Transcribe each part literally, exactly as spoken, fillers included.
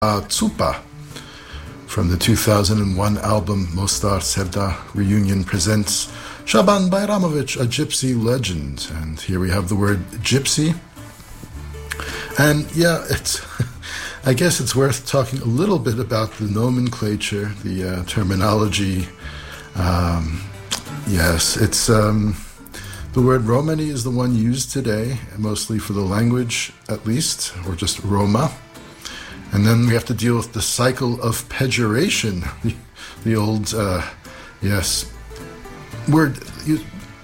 Tsupa from the two thousand one album Mostar Sevda Reunion presents Shaban Bayramovich, a gypsy legend. And here we have the word gypsy. And yeah, it's I guess it's worth talking a little bit about the nomenclature, the uh, terminology. Um, yes, it's um, the word Romani is the one used today, mostly for the language at least, or just Roma. And then we have to deal with the cycle of pejoration, the, the old, uh, yes, word, you,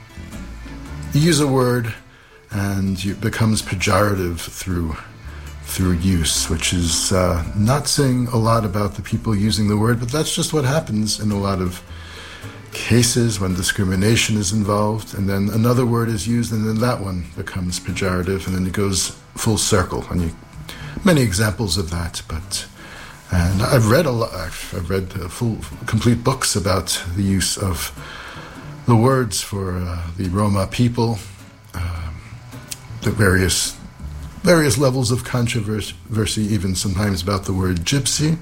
you use a word and it becomes pejorative through through use, which is uh, not saying a lot about the people using the word, but that's just what happens in a lot of cases when discrimination is involved, and then another word is used and then that one becomes pejorative, and then it goes full circle, and you many examples of that. But and I've read a lot. I've read uh, full, complete books about the use of the words for uh, the Roma people, um, the various various levels of controversy, even sometimes about the word gypsy.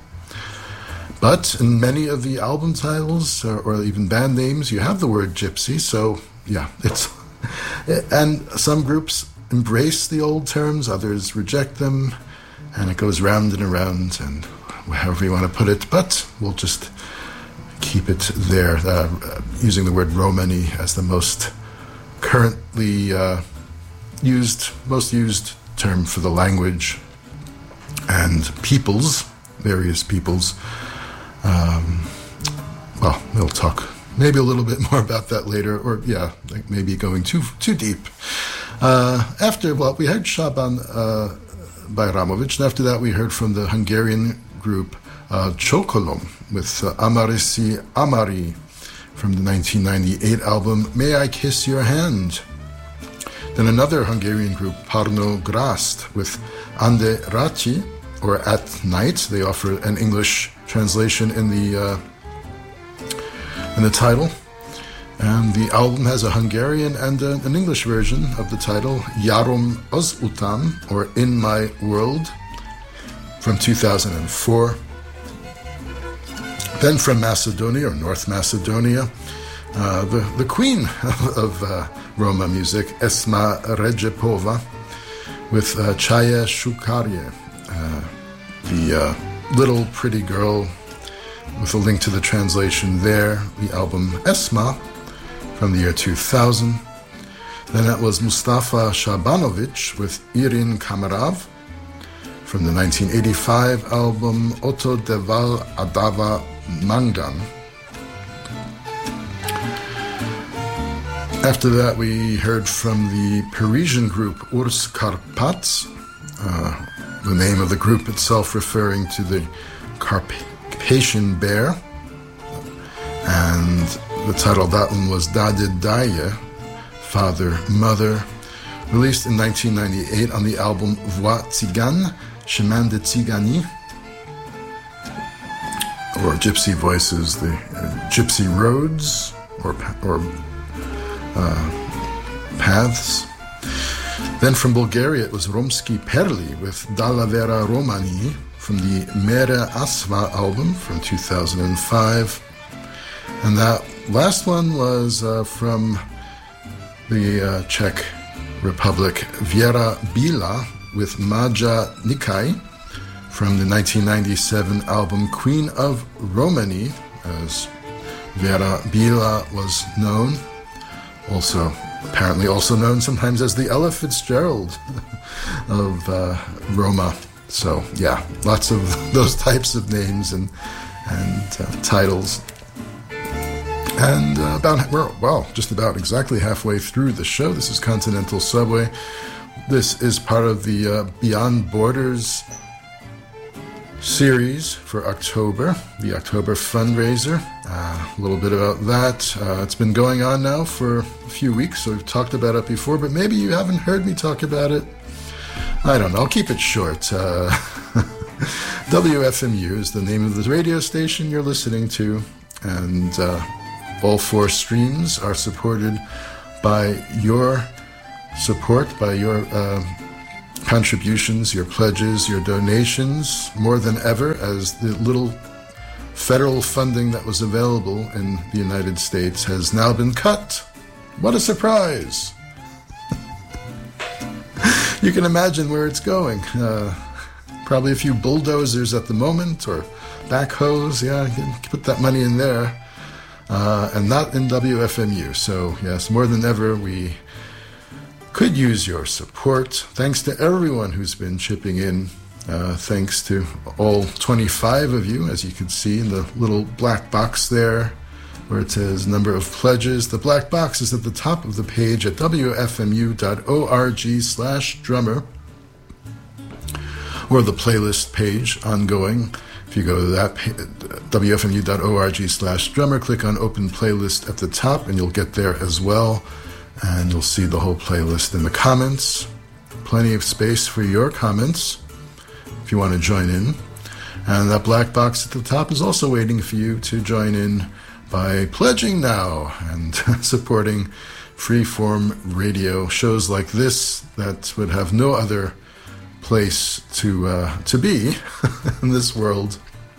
But in many of the album titles or, or even band names, you have the word gypsy. So yeah, it's and some groups embrace the old terms, others reject them. And it goes round and around, and however you want to put it, but we'll just keep it there, uh, using the word Romani as the most currently uh, used, most used term for the language and peoples, various peoples. Um, well, we'll talk maybe a little bit more about that later, or yeah, like maybe going too too deep. Uh, after, well, we had Shaban uh, Bayramovich, and after that we heard from the Hungarian group uh, Chokolom with uh, Amarisi Amari from the nineteen ninety-eight album May I Kiss Your Hand. Then another Hungarian group, Parno Grast, with Ande Raci, or At Night. They offer an English translation in the uh, in the title. And the album has a Hungarian and a, an English version of the title, Yarom Az Utam, or In My World, from two thousand four. Then from Macedonia, or North Macedonia, uh, the, the queen of uh, Roma music, Esma Rejepova, with uh, Chaya Shukarye, uh, the uh, little pretty girl, with a link to the translation there, the album Esma, from the year two thousand. Then that was Mustafa Shabanovic with Irin Kamarav from the nineteen eighty-five album Oto Deval Adava Mangdan. After that we heard from the Parisian group Urs Karpats, uh, the name of the group itself referring to the Carpathian bear, and the title of that one was Dade Daye, Father, Mother, released in nineteen ninety-eight on the album Voix Tzigane, Chemin de Tzigani, or Gypsy Voices, the uh, Gypsy Roads, or, or uh, Paths. Then from Bulgaria it was Romski Perli with Dalavera Romani from the Mere Asva album from two thousand five. And that last one was uh, from the uh, Czech Republic, Věra Bílá with Maja Nikai from the nineteen ninety-seven album Queen of Romani, as Věra Bílá was known. Also, apparently also known sometimes as the Ella Fitzgerald of uh, Roma. So, yeah, lots of those types of names and, and uh, titles. And uh, about, we're, well, just about exactly halfway through the show. This is Continental Subway. This is part of the uh, Beyond Borders series for October, the October fundraiser. Uh, a little bit about that. Uh, it's been going on now for a few weeks, so we've talked about it before, but maybe you haven't heard me talk about it. I don't know. I'll keep it short. Uh, W F M U is the name of the radio station you're listening to, and uh, all four streams are supported by your support, by your uh, contributions, your pledges, your donations, more than ever, as the little federal funding that was available in the United States has now been cut. What a surprise! You can imagine where it's going. Uh, probably a few bulldozers at the moment, or backhoes. Yeah, you can put that money in there. Uh, and not in W F M U. So, yes, more than ever, we could use your support. Thanks to everyone who's been chipping in. Uh, thanks to all twenty-five of you, as you can see in the little black box there, where it says number of pledges. The black box is at the top of the page at W F M U dot org slash drummer, or the playlist page ongoing. If you go to that, W F M U dot org slash drummer, click on open playlist at the top, and you'll get there as well. And you'll see the whole playlist in the comments. Plenty of space for your comments if you want to join in. And that black box at the top is also waiting for you to join in by pledging now and supporting freeform radio shows like this that would have no other place to uh, to be in this world.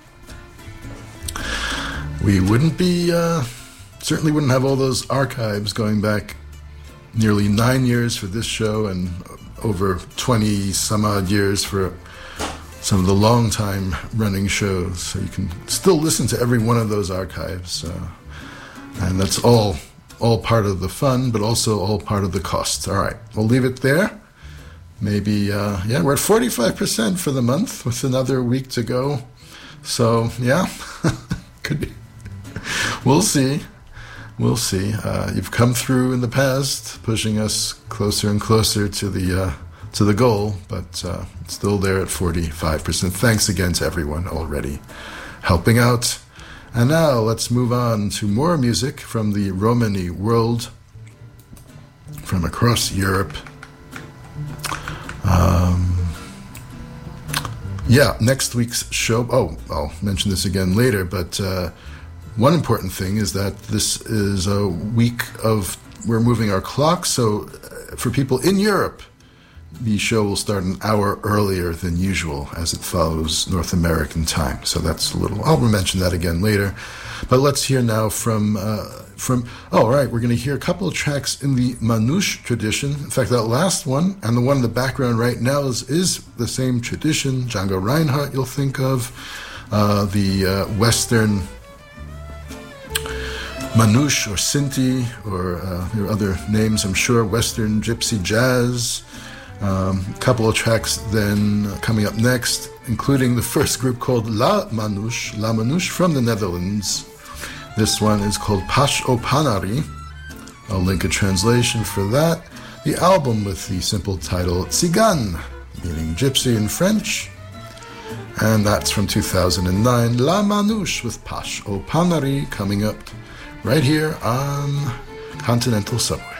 We wouldn't be, uh, certainly wouldn't have all those archives going back nearly nine years for this show and over twenty some odd years for some of the long time running shows. So you can still listen to every one of those archives. Uh, and that's all, all part of the fun, but also all part of the cost. All right, we'll leave it there. Maybe, uh, yeah, we're at forty-five percent for the month with another week to go. So, yeah, could be. We'll see. We'll see. Uh, you've come through in the past, pushing us closer and closer to the uh, to the goal, but uh, it's still there at forty-five percent. Thanks again to everyone already helping out. And now let's move on to more music from the Romani world, from across Europe. Um, yeah, next week's show, oh, I'll mention this again later, but uh, one important thing is that this is a week of, we're moving our clock, so for people in Europe, the show will start an hour earlier than usual as it follows North American time. So that's a little, I'll mention that again later. But let's hear now from, uh, from oh, all right, we're going to hear a couple of tracks in the Manouche tradition. In fact, that last one and the one in the background right now is, is the same tradition. Django Reinhardt, you'll think of. Uh, the uh, Western Manouche or Sinti, or uh, there are other names, I'm sure, Western Gypsy Jazz. Um, a couple of tracks then coming up next, including the first group called La Manouche, La Manouche from the Netherlands. This one is called Pash O Panari. I'll link a translation for that. The album with the simple title Tsigan, meaning gypsy in French. And that's from two thousand nine, La Manouche with Pash O Panari, coming up right here on Continental Subway.